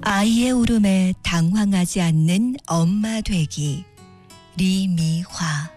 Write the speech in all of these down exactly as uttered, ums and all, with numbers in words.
아이의 울음에 당황하지 않는 엄마 되기. 리미화.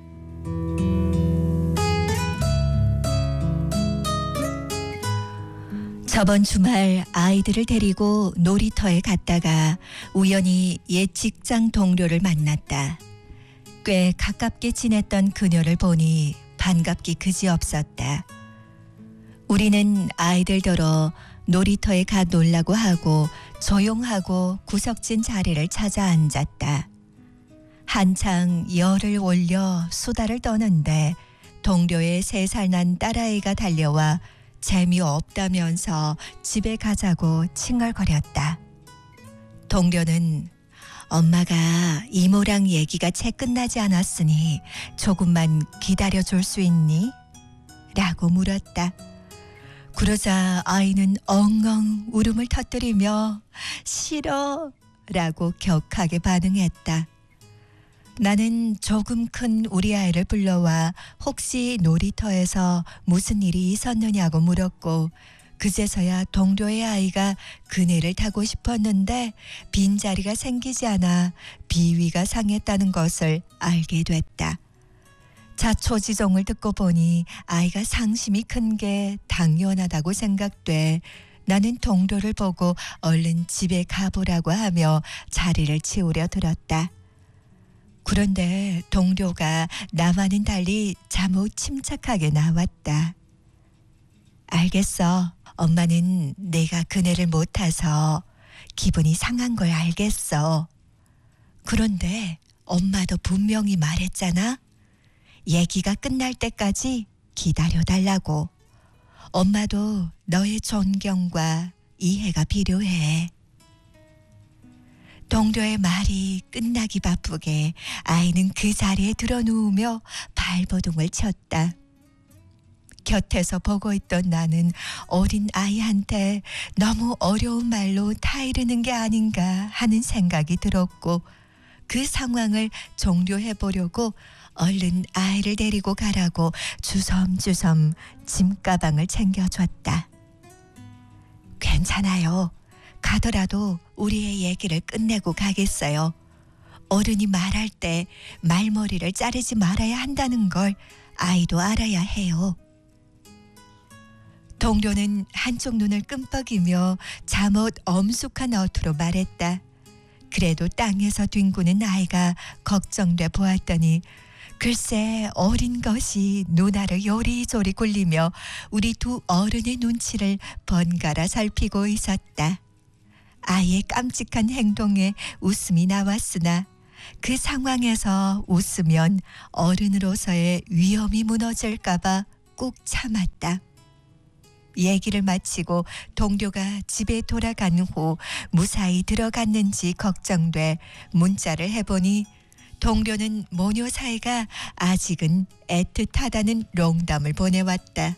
저번 주말 아이들을 데리고 놀이터에 갔다가 우연히 옛 직장 동료를 만났다. 꽤 가깝게 지냈던 그녀를 보니 반갑기 그지없었다. 우리는 아이들더러 놀이터에 가 놀라고 하고 조용하고 구석진 자리를 찾아 앉았다. 한창 열을 올려 수다를 떠는데 동료의 세 살 난 딸아이가 달려와 재미없다면서 집에 가자고 칭얼거렸다. 동료는 엄마가 이모랑 얘기가 채 끝나지 않았으니 조금만 기다려줄 수 있니? 라고 물었다. 그러자 아이는 엉엉 울음을 터뜨리며 싫어 라고 격하게 반응했다. 나는 조금 큰 우리 아이를 불러와 혹시 놀이터에서 무슨 일이 있었느냐고 물었고 그제서야 동료의 아이가 그네를 타고 싶었는데 빈자리가 생기지 않아 비위가 상했다는 것을 알게 됐다. 자초지종을 듣고 보니 아이가 상심이 큰 게 당연하다고 생각돼 나는 동료를 보고 얼른 집에 가보라고 하며 자리를 치우려 들었다. 그런데 동료가 나와는 달리 잠옷 침착하게 나왔다. 알겠어. 엄마는 내가 그네를 못 타서 기분이 상한 걸 알겠어. 그런데 엄마도 분명히 말했잖아. 얘기가 끝날 때까지 기다려달라고. 엄마도 너의 존경과 이해가 필요해. 동료의 말이 끝나기 바쁘게 아이는 그 자리에 드러누우며 발버둥을 쳤다. 곁에서 보고 있던 나는 어린 아이한테 너무 어려운 말로 타이르는 게 아닌가 하는 생각이 들었고 그 상황을 종료해보려고 얼른 아이를 데리고 가라고 주섬주섬 짐가방을 챙겨줬다. 괜찮아요. 가더라도 우리의 얘기를 끝내고 가겠어요. 어른이 말할 때 말머리를 자르지 말아야 한다는 걸 아이도 알아야 해요. 동료는 한쪽 눈을 끔뻑이며 잠옷 엄숙한 어투로 말했다. 그래도 땅에서 뒹구는 아이가 걱정돼 보았더니 글쎄 어린 것이 누나를 요리조리 굴리며 우리 두 어른의 눈치를 번갈아 살피고 있었다. 아이의 깜찍한 행동에 웃음이 나왔으나 그 상황에서 웃으면 어른으로서의 위엄이 무너질까봐 꾹 참았다. 얘기를 마치고 동료가 집에 돌아간 후 무사히 들어갔는지 걱정돼 문자를 해보니 동료는 모녀 사이가 아직은 애틋하다는 농담을 보내왔다.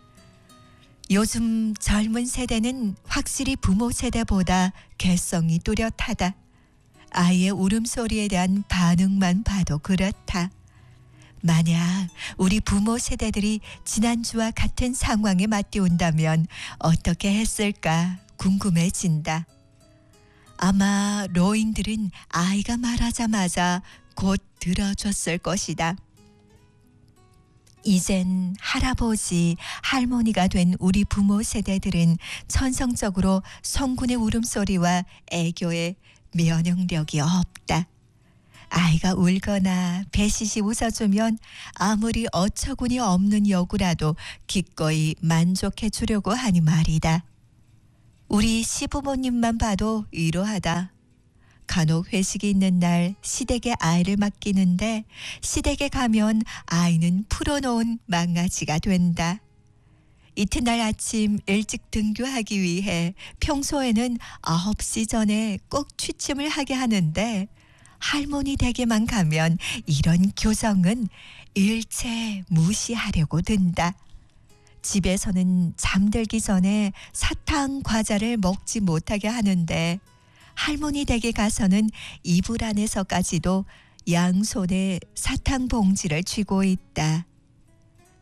요즘 젊은 세대는 확실히 부모 세대보다 개성이 뚜렷하다. 아이의 울음소리에 대한 반응만 봐도 그렇다. 만약 우리 부모 세대들이 지난주와 같은 상황에 맞띄운다면 어떻게 했을까 궁금해진다. 아마 노인들은 아이가 말하자마자 곧 들어줬을 것이다. 이젠 할아버지, 할머니가 된 우리 부모 세대들은 천성적으로 성군의 울음소리와 애교에 면역력이 없다. 아이가 울거나 배시시 웃어주면 아무리 어처구니 없는 여구라도 기꺼이 만족해 주려고 하니 말이다. 우리 시부모님만 봐도 이러하다. 간혹 회식이 있는 날 시댁에 아이를 맡기는데 시댁에 가면 아이는 풀어놓은 망아지가 된다. 이튿날 아침 일찍 등교하기 위해 평소에는 아홉 시 전에 꼭 취침을 하게 하는데 할머니 댁에만 가면 이런 교정은 일체 무시하려고 든다. 집에서는 잠들기 전에 사탕 과자를 먹지 못하게 하는데 할머니 댁에 가서는 이불 안에서까지도 양손에 사탕 봉지를 쥐고 있다.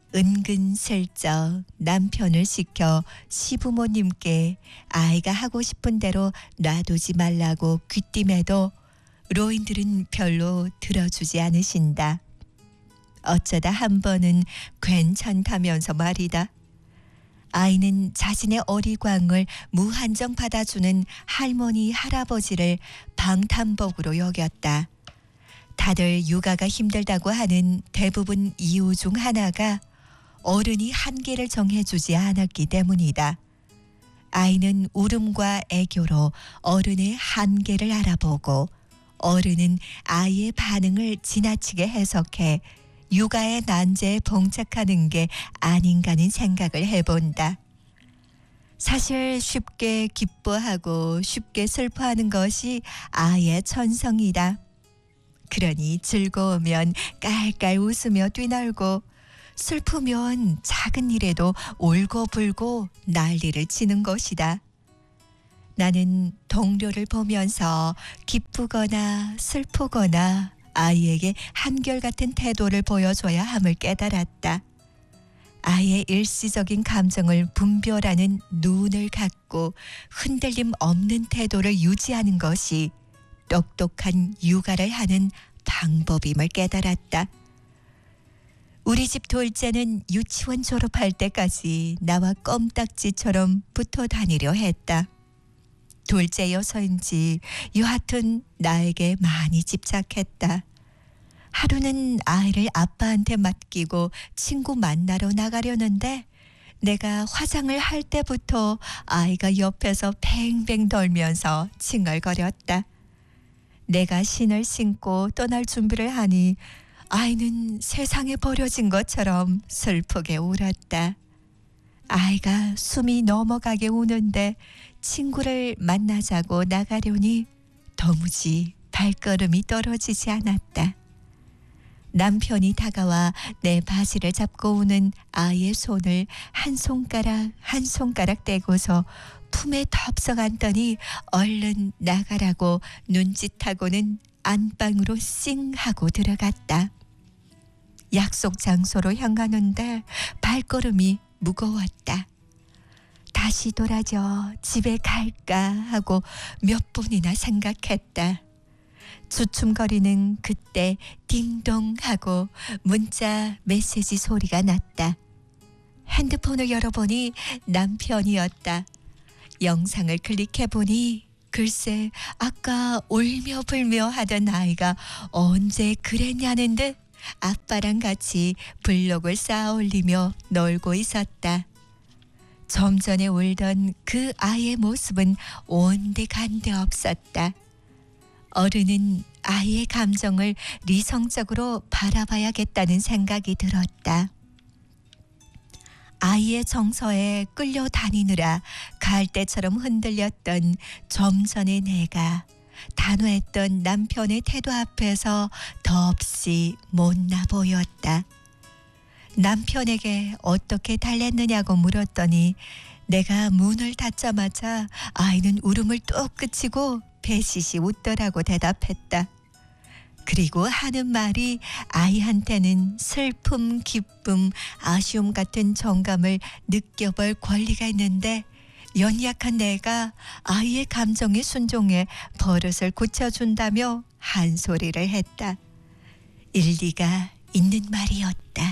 은근슬쩍 남편을 시켜 시부모님께 아이가 하고 싶은 대로 놔두지 말라고 귀띔해도 로인들은 별로 들어주지 않으신다. 어쩌다 한 번은 괜찮다면서 말이다. 아이는 자신의 어리광을 무한정 받아주는 할머니, 할아버지를 방탄복으로 여겼다. 다들 육아가 힘들다고 하는 대부분 이유 중 하나가 어른이 한계를 정해주지 않았기 때문이다. 아이는 울음과 애교로 어른의 한계를 알아보고 어른은 아이의 반응을 지나치게 해석해 육아의 난제에 봉착하는 게 아닌가는 생각을 해본다. 사실 쉽게 기뻐하고 쉽게 슬퍼하는 것이 아이의 천성이다. 그러니 즐거우면 깔깔 웃으며 뛰놀고 슬프면 작은 일에도 울고불고 난리를 치는 것이다. 나는 동료를 보면서 기쁘거나 슬프거나 아이에게 한결같은 태도를 보여줘야 함을 깨달았다. 아이의 일시적인 감정을 분별하는 눈을 갖고 흔들림 없는 태도를 유지하는 것이 똑똑한 육아를 하는 방법임을 깨달았다. 우리 집 둘째는 유치원 졸업할 때까지 나와 껌딱지처럼 붙어 다니려 했다. 둘째여서인지 여하튼 나에게 많이 집착했다. 하루는 아이를 아빠한테 맡기고 친구 만나러 나가려는데 내가 화장을 할 때부터 아이가 옆에서 뱅뱅 돌면서 칭얼거렸다. 내가 신을 신고 떠날 준비를 하니 아이는 세상에 버려진 것처럼 슬프게 울었다. 아이가 숨이 넘어가게 우는데 친구를 만나자고 나가려니 도무지 발걸음이 떨어지지 않았다. 남편이 다가와 내 바지를 잡고 우는 아이의 손을 한 손가락 한 손가락 떼고서 품에 덥석 안더니 얼른 나가라고 눈짓하고는 안방으로 씩 하고 들어갔다. 약속 장소로 향하는데 발걸음이 무거웠다. 다시 돌아져 집에 갈까 하고 몇 번이나 생각했다. 주춤거리는 그때 딩동 하고 문자 메시지 소리가 났다. 핸드폰을 열어보니 남편이었다. 영상을 클릭해보니 글쎄 아까 울며 불며 하던 아이가 언제 그랬냐는 듯 아빠랑 같이 블록을 쌓아 올리며 놀고 있었다. 좀 전에 울던 그 아이의 모습은 온데간데 없었다. 어른은 아이의 감정을 리성적으로 바라봐야겠다는 생각이 들었다. 아이의 정서에 끌려다니느라 갈대처럼 흔들렸던 좀 전에 내가 단호했던 남편의 태도 앞에서 더없이 못나 보였다. 남편에게 어떻게 달랬느냐고 물었더니 내가 문을 닫자마자 아이는 울음을 뚝 그치고 배시시 웃더라고 대답했다. 그리고 하는 말이 아이한테는 슬픔, 기쁨, 아쉬움 같은 정감을 느껴볼 권리가 있는데 연약한 내가 아이의 감정에 순종해 버릇을 고쳐준다며 한 소리를 했다. 일리가 있는 말이었다.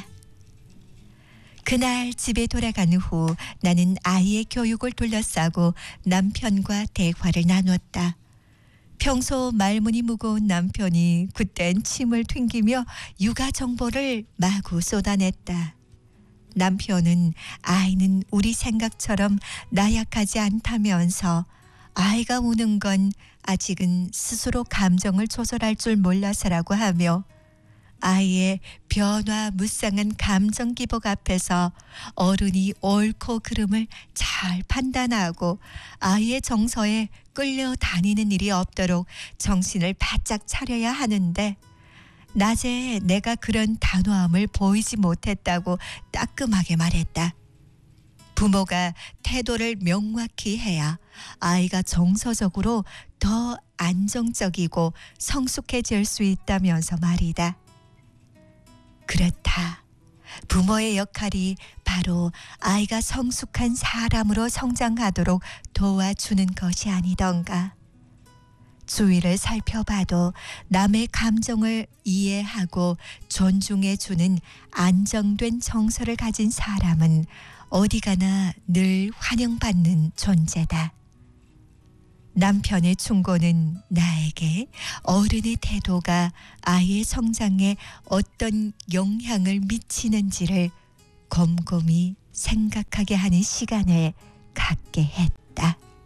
그날 집에 돌아간 후 나는 아이의 교육을 둘러싸고 남편과 대화를 나눴다. 평소 말문이 무거운 남편이 그땐 침을 튕기며 육아 정보를 마구 쏟아냈다. 남편은 아이는 우리 생각처럼 나약하지 않다면서 아이가 우는 건 아직은 스스로 감정을 조절할 줄 몰라서라고 하며 아이의 변화무쌍한 감정 기복 앞에서 어른이 옳고 그름을 잘 판단하고 아이의 정서에 끌려다니는 일이 없도록 정신을 바짝 차려야 하는데 낮에 내가 그런 단호함을 보이지 못했다고 따끔하게 말했다. 부모가 태도를 명확히 해야 아이가 정서적으로 더 안정적이고 성숙해질 수 있다면서 말이다. 그렇다. 부모의 역할이 바로 아이가 성숙한 사람으로 성장하도록 도와주는 것이 아니던가. 주위를 살펴봐도 남의 감정을 이해하고 존중해주는 안정된 정서를 가진 사람은 어디 가나 늘 환영받는 존재다. 남편의 충고는 나에게 어른의 태도가 아이의 성장에 어떤 영향을 미치는지를 곰곰이 생각하게 하는 시간을 갖게 했다.